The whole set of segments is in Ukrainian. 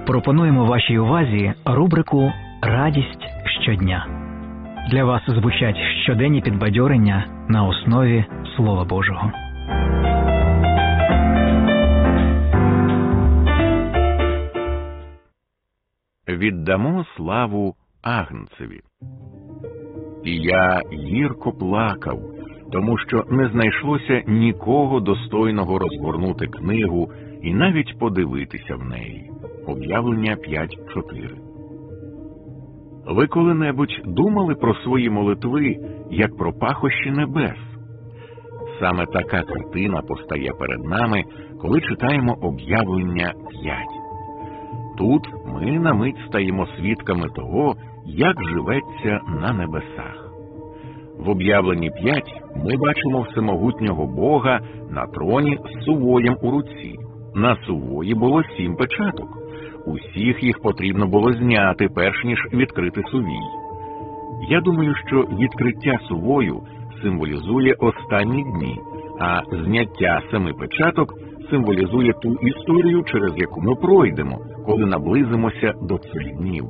Пропонуємо вашій увазі рубрику «Радість щодня». Для вас звучать щоденні підбадьорення на основі Слова Божого. Віддамо славу Агнцеві. І я гірко плакав, тому що не знайшлося нікого достойного розгорнути книгу і навіть подивитися в неї. Об'явлення 5.4. Ви коли-небудь думали про свої молитви, як про пахощі небес? Саме така картина постає перед нами, коли читаємо Об'явлення 5. Тут ми на мить стаємо свідками того, як живеться на небесах. В Об'явленні 5 ми бачимо всемогутнього Бога на троні з сувоєм у руці. На сувої було 7 печаток. Усіх їх потрібно було зняти, перш ніж відкрити сувій. Я думаю, що відкриття сувою символізує останні дні, а зняття 7 печаток символізує ту історію, через яку ми пройдемо, коли наблизимося до цих днів.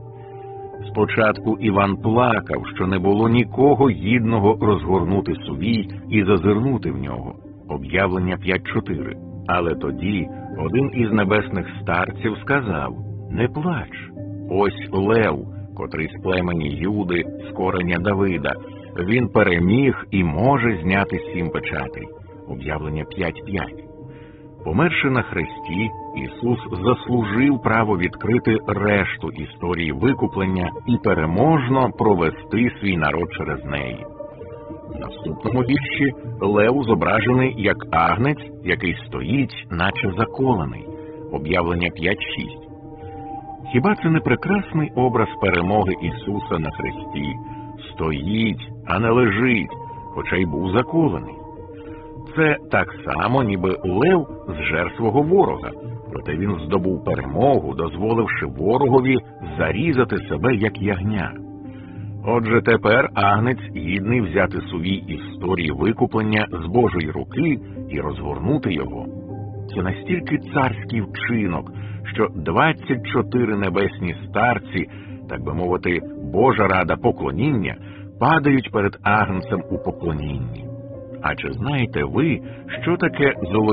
Спочатку Іван плакав, що не було нікого гідного розгорнути сувій і зазирнути в нього. Об'явлення 5.4. Але тоді один із небесних старців сказав: «Не плач, ось Лев, котрий з племені Юди, з кореня Давида. Він переміг і може зняти 7 печатей». Об'явлення 5.5. Померши на хресті, Ісус заслужив право відкрити решту історії викуплення і переможно провести свій народ через неї. В наступному вірші Лев зображений як агнець, який стоїть, наче заколений. Об'явлення 5.6. Хіба це не прекрасний образ перемоги Ісуса на хресті? Стоїть, а не лежить, хоча й був заколений. Це так само, ніби лев зжер свого ворога, проте він здобув перемогу, дозволивши ворогові зарізати себе, як ягня. Отже, тепер агнець гідний взяти сувій історії викуплення з Божої руки і розгорнути його. Це настільки царський вчинок, що 24 небесні старці, так би мовити, Божа рада поклоніння, падають перед агнцем у поклонінні. А чи знаєте ви, що таке золоті